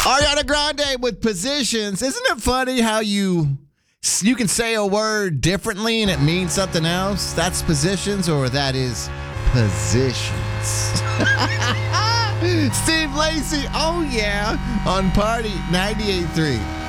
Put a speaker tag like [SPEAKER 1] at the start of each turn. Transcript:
[SPEAKER 1] Ariana Grande with Positions. Isn't it funny how you can say a word differently and it means something else? That's Positions, or that is Positions. Steve Lacy, oh yeah, on Party 98.3.